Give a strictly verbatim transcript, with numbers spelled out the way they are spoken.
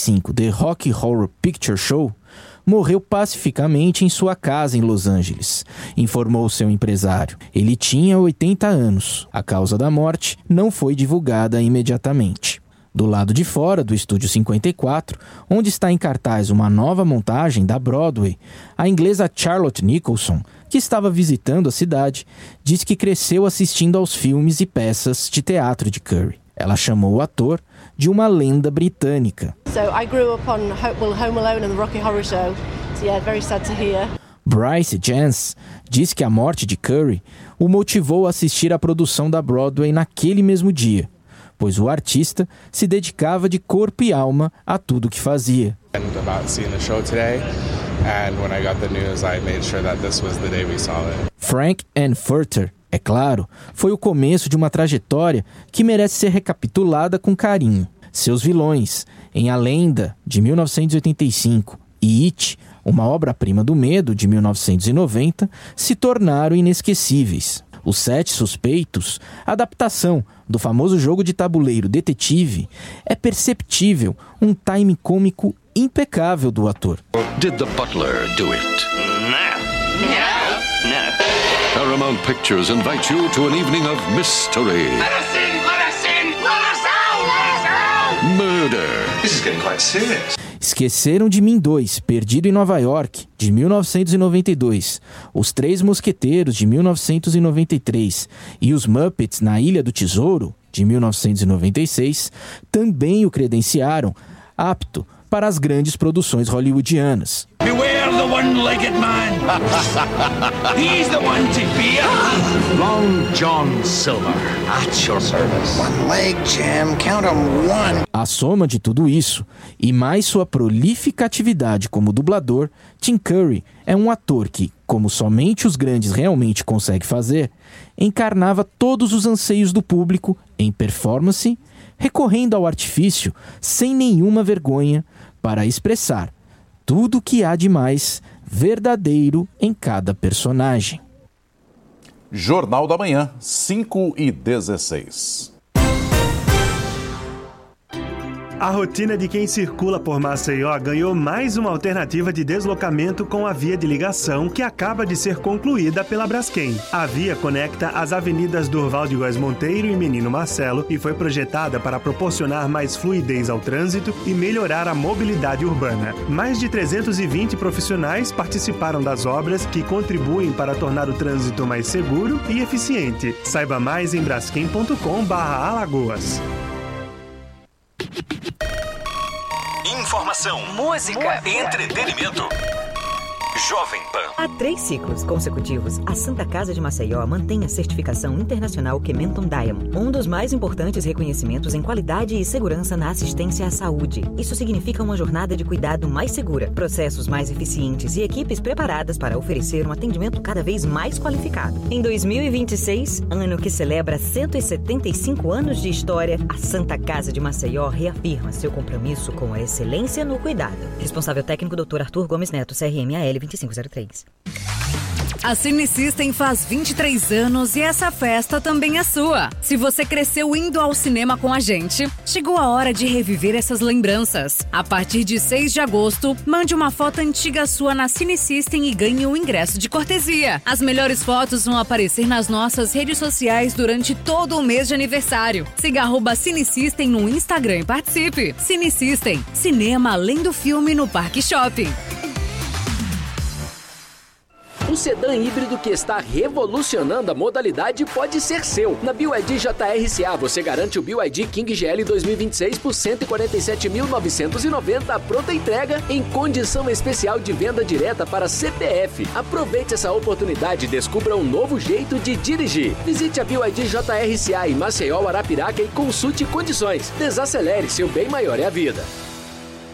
cinco The Rocky Horror Picture Show, morreu pacificamente em sua casa em Los Angeles, informou seu empresário. Ele tinha oitenta anos. A causa da morte não foi divulgada imediatamente. Do lado de fora do Estúdio cinquenta e quatro, onde está em cartaz uma nova montagem da Broadway, a inglesa Charlotte Nicholson, que estava visitando a cidade, disse que cresceu assistindo aos filmes e peças de teatro de Curry. Ela chamou o ator de uma lenda britânica. So I grew up on Home Alone and the Rocky Horror Show. So yeah, very sad to hear. Bryce Jans diz que a morte de Curry o motivou a assistir à produção da Broadway naquele mesmo dia, pois o artista se dedicava de corpo e alma a tudo que fazia. Frank Furter, é claro, foi o começo de uma trajetória que merece ser recapitulada com carinho. Seus vilões, em A Lenda, de mil novecentos e oitenta e cinco, e It, uma obra-prima do medo, de mil novecentos e noventa, se tornaram inesquecíveis. Os Sete Suspeitos, adaptação do famoso jogo de tabuleiro Detetive, é perceptível um timing cômico impecável do ator. Did the butler do it? No. No. No. Paramount Pictures invite you to an evening of mystery. Let us in! Let us in! Let us out! Let us out! Murder. This is getting quite serious. Esqueceram de Mim dois, Perdido em Nova York, de mil novecentos e noventa e dois, Os Três Mosqueteiros, de mil novecentos e noventa e três e Os Muppets na Ilha do Tesouro, de mil novecentos e noventa e seis, também o credenciaram apto para as grandes produções hollywoodianas. Beware the one-legged man. He's the one to fear. Long John Silver, at your service. One leg, Jim. Count 'em one. A soma de tudo isso, e mais sua prolífica atividade como dublador, Tim Curry é um ator que, como somente os grandes realmente conseguem fazer, encarnava todos os anseios do público em performance, recorrendo ao artifício sem nenhuma vergonha para expressar tudo o que há de mais verdadeiro em cada personagem. Jornal da Manhã, cinco e dezesseis. A rotina de quem circula por Maceió ganhou mais uma alternativa de deslocamento com a via de ligação que acaba de ser concluída pela Braskem. A via conecta as avenidas Durval de Góes Monteiro e Menino Marcelo e foi projetada para proporcionar mais fluidez ao trânsito e melhorar a mobilidade urbana. Mais de trezentos e vinte profissionais participaram das obras que contribuem para tornar o trânsito mais seguro e eficiente. Saiba mais em braskem ponto com barra alagoas. Informação, música, música, entretenimento. Jovem Pan. Há três ciclos consecutivos, a Santa Casa de Maceió mantém a certificação internacional Kementon Diamond, um dos mais importantes reconhecimentos em qualidade e segurança na assistência à saúde. Isso significa uma jornada de cuidado mais segura, processos mais eficientes e equipes preparadas para oferecer um atendimento cada vez mais qualificado. Em dois mil e vinte e seis, ano que celebra cento e setenta e cinco anos de história, a Santa Casa de Maceió reafirma seu compromisso com a excelência no cuidado. Responsável técnico doutor Arthur Gomes Neto, C R M A L vinte e cinco zero três. A Cine System faz vinte e três anos e essa festa também é sua. Se você cresceu indo ao cinema com a gente, chegou a hora de reviver essas lembranças. A partir de seis de agosto, mande uma foto antiga sua na Cine System e ganhe um ingresso de cortesia. As melhores fotos vão aparecer nas nossas redes sociais durante todo o mês de aniversário. Siga arroba Cine System no Instagram e participe. Cine System, cinema além do filme no Parque Shopping. Um sedã híbrido que está revolucionando a modalidade pode ser seu. Na B Y D J R C A você garante o B Y D King G L dois mil e vinte e seis por cento e quarenta e sete mil novecentos e noventa, pronta entrega em condição especial de venda direta para C P F. Aproveite essa oportunidade e descubra um novo jeito de dirigir. Visite a B Y D J R C A em Maceió, Arapiraca e consulte condições. Desacelere, seu bem maior é a vida.